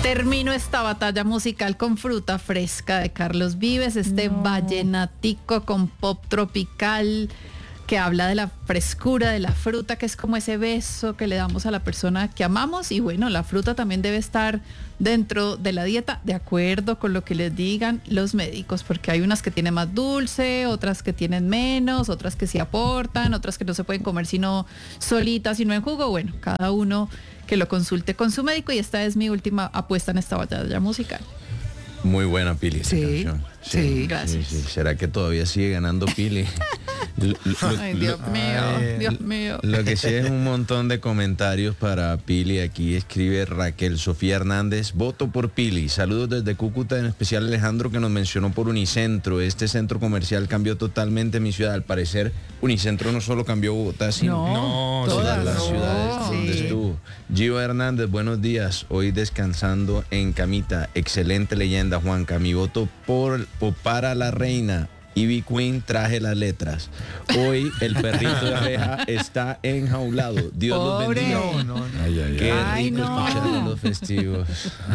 Termino esta batalla musical con Fruta Fresca de Carlos Vives, vallenatico con pop tropical que habla de la frescura de la fruta, que es como ese beso que le damos a la persona que amamos. Y bueno, la fruta también debe estar dentro de la dieta, de acuerdo con lo que les digan los médicos, porque hay unas que tienen más dulce, otras que tienen menos, otras que sí aportan, otras que no se pueden comer sino solitas, sino en jugo. Bueno, cada uno que lo consulte con su médico, y esta es mi última apuesta en esta batalla musical. Muy buena, Pili, esa canción. Sí, gracias. Sí. ¿Será que todavía sigue ganando Pili? Ay, Dios mío. Lo que sí es un montón de comentarios para Pili. Aquí escribe Raquel Sofía Hernández: voto por Pili. Saludos desde Cúcuta, en especial Alejandro, que nos mencionó por Unicentro. Este centro comercial cambió totalmente mi ciudad. Al parecer, Unicentro no solo cambió Bogotá, sino todas las ciudades donde estuvo. Gio Hernández, buenos días. Hoy descansando en camita. Excelente leyenda, Juanca. Mi voto para la reina. Ivy Queen, traje las letras. Hoy el perrito de abeja está enjaulado. Dios los bendiga. Qué rico escuchar los festivos.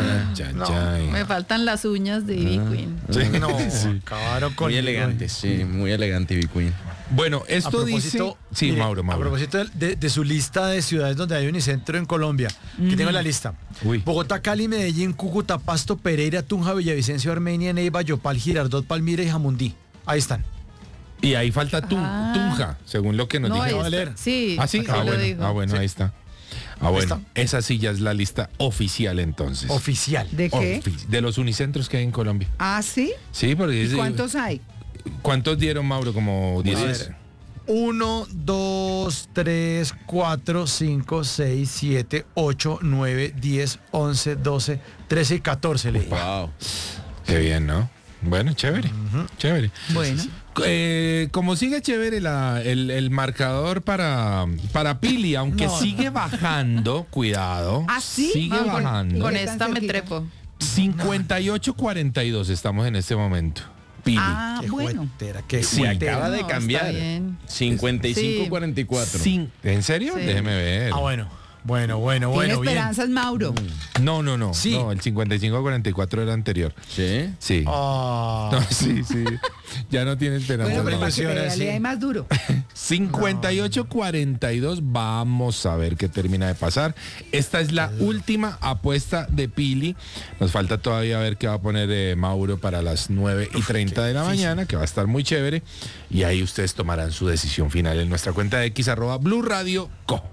Me faltan las uñas de Ivy Queen. Acabaron con... Muy elegante, muy elegante Ivy Queen. Bueno, esto dice... Sí, mire, Mauro. A propósito de su lista de ciudades donde hay Unicentro en Colombia, que tengo la lista. Bogotá, Cali, Medellín, Cúcuta, Pasto, Pereira, Tunja, Villavicencio, Armenia, Neiva, Yopal, Girardot, Palmira y Jamundí. Ahí están. Y ahí falta Tunja, según lo que nos dijeron. Sí, ¿sí? Bueno, ahí está. Esa sí ya es la lista oficial entonces. Oficial. ¿De qué? De los unicentros que hay en Colombia. ¿Ah, sí? Sí, porque... ¿Y cuántos hay? ¿Cuántos dieron, Mauro? Como 10. 1, 2, 3, 4, 5, 6, 7, 8, 9, 10, 11, 12, 13 y 14. Wow. Qué bien, ¿no? Bueno, chévere. Chévere. Bueno. Como sigue chévere el marcador para Pili, aunque sigue bajando, cuidado. ¿Ah, sí? Sigue bajando. Con esta me trepo. 58-42 estamos en este momento. Pili. Qué bueno. Sí, acaba de cambiar. 55-44. ¿En serio? Sí. Déjeme ver. Bueno. ¿Tiene Bien. esperanzas, Mauro? No. Sí. No, el 55-44 era anterior. ¿Sí? Sí. No, sí. Ya no tiene esperanza. Bueno, pero más. para que ahora le dé más duro. 58-42. Vamos a ver qué termina de pasar. Esta es la última apuesta de Pili. Nos falta todavía ver qué va a poner Mauro para las 9:30 de la mañana, que va a estar muy chévere. Y ahí ustedes tomarán su decisión final en nuestra cuenta de X @BluRadio Co.